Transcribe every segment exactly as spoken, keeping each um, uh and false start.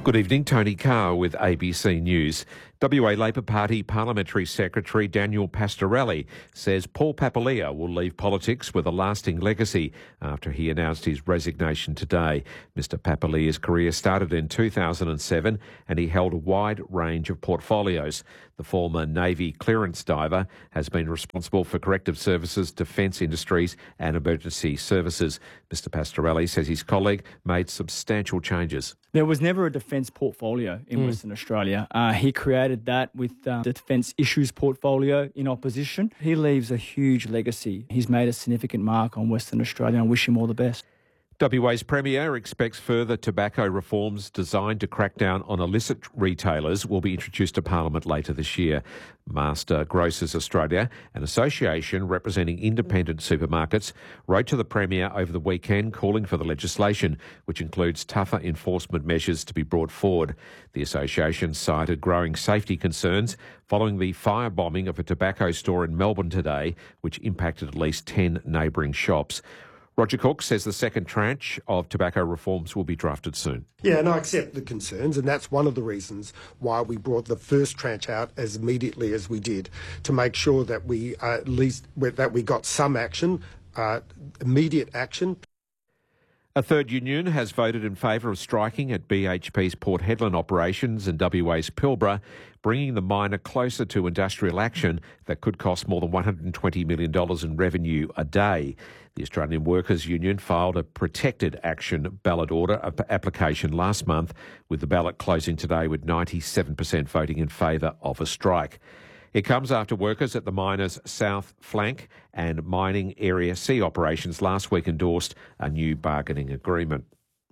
Good evening, Tony Carr with A B C News. W A Labor Party Parliamentary Secretary Daniel Pastorelli says Paul Papalia will leave politics with a lasting legacy after he announced his resignation today. Mister Papalia's career started in two thousand seven and he held a wide range of portfolios. The former Navy clearance diver has been responsible for corrective services, defence industries and emergency services. Mister Pastorelli says his colleague made substantial changes. There was never a defence portfolio in mm. Western Australia. Uh, he created that with uh, the defence issues portfolio in opposition. He leaves a huge legacy. He's made a significant mark on Western Australia and I wish him all the best. W A's Premier expects further tobacco reforms designed to crack down on illicit retailers will be introduced to Parliament later this year. Master Grocers Australia, an association representing independent supermarkets, wrote to the Premier over the weekend calling for the legislation, which includes tougher enforcement measures to be brought forward. The association cited growing safety concerns following the firebombing of a tobacco store in Melbourne today, which impacted at least ten neighbouring shops. Roger Cook says the second tranche of tobacco reforms will be drafted soon. Yeah, and I accept the concerns, and that's one of the reasons why we brought the first tranche out as immediately as we did, to make sure that we uh, at least that we got some action, uh, immediate action. A third union has voted in favour of striking at B H P's Port Hedland operations in W A's Pilbara, bringing the miner closer to industrial action that could cost more than one hundred twenty million dollars in revenue a day. The Australian Workers' Union filed a protected action ballot order application last month, with the ballot closing today with ninety-seven percent voting in favour of a strike. It comes after workers at the miner's South Flank and Mining Area C operations last week endorsed a new bargaining agreement.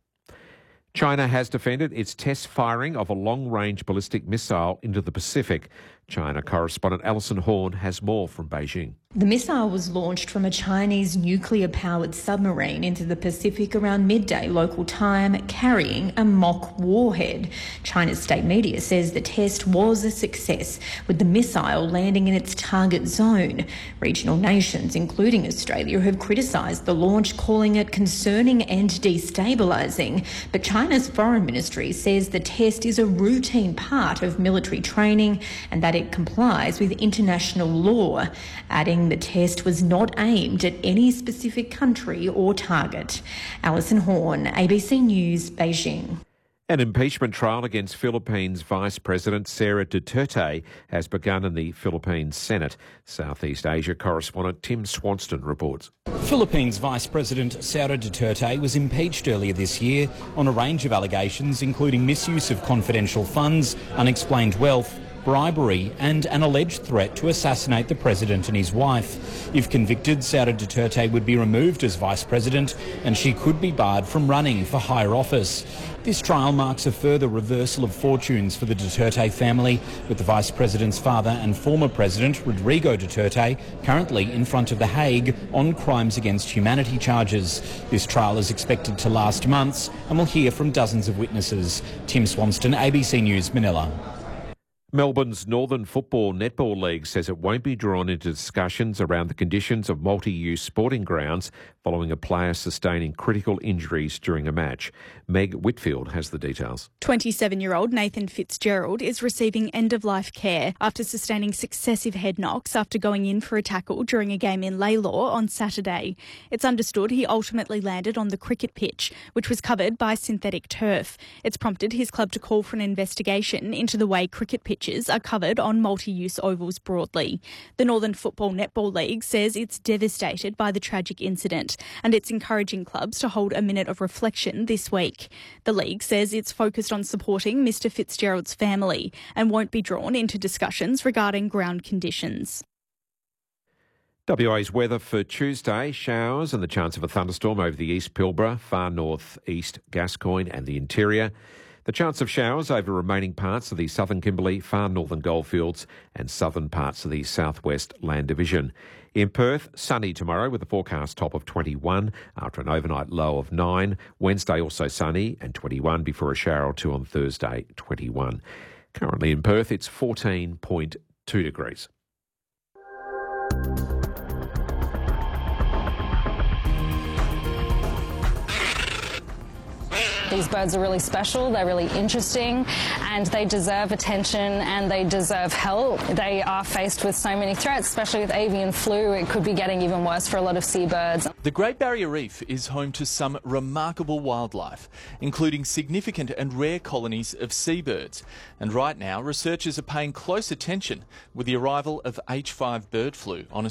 China has defended its test firing of a long-range ballistic missile into the Pacific. China correspondent Alison Horn has more from Beijing. The missile was launched from a Chinese nuclear-powered submarine into the Pacific around midday local time, carrying a mock warhead. China's state media says the test was a success, with the missile landing in its target zone. Regional nations, including Australia, have criticised the launch, calling it concerning and destabilising. But China's foreign ministry says the test is a routine part of military training and that it complies with international law, adding the test was not aimed at any specific country or target. Alison Horn, A B C News, Beijing. An impeachment trial against Philippines Vice President Sara Duterte has begun in the Philippines Senate. Southeast Asia correspondent Tim Swanston reports. Philippines Vice President Sara Duterte was impeached earlier this year on a range of allegations, including misuse of confidential funds, unexplained wealth, bribery and an alleged threat to assassinate the president and his wife. If convicted, Sara Duterte would be removed as vice president and she could be barred from running for higher office. This trial marks a further reversal of fortunes for the Duterte family, with the vice president's father and former president, Rodrigo Duterte, currently in front of The Hague on crimes against humanity charges. This trial is expected to last months and will hear from dozens of witnesses. Tim Swanston, A B C News, Manila. Melbourne's Northern Football Netball League says it won't be drawn into discussions around the conditions of multi-use sporting grounds following a player sustaining critical injuries during a match. Meg Whitfield has the details. twenty-seven-year-old Nathan Fitzgerald is receiving end-of-life care after sustaining successive head knocks after going in for a tackle during a game in Laylaw on Saturday. It's understood he ultimately landed on the cricket pitch, which was covered by synthetic turf. It's prompted his club to call for an investigation into the way cricket pitches are covered on multi-use ovals broadly. The Northern Football Netball League says it's devastated by the tragic incident and it's encouraging clubs to hold a minute of reflection this week. The league says it's focused on supporting Mister Fitzgerald's family and won't be drawn into discussions regarding ground conditions. W A's weather for Tuesday: showers and the chance of a thunderstorm over the East Pilbara, far north east Gascoyne and the interior. The chance of showers over remaining parts of the southern Kimberley, far northern Goldfields and southern parts of the southwest Land Division. In Perth, sunny tomorrow with a forecast top of twenty-one after an overnight low of nine. Wednesday also sunny and twenty-one before a shower or two on Thursday, twenty-one. Currently in Perth, it's fourteen point two degrees. These birds are really special, they're really interesting, and they deserve attention and they deserve help. They are faced with so many threats, especially with avian flu. It could be getting even worse for a lot of seabirds. The Great Barrier Reef is home to some remarkable wildlife, including significant and rare colonies of seabirds. And right now, researchers are paying close attention with the arrival of H five bird flu on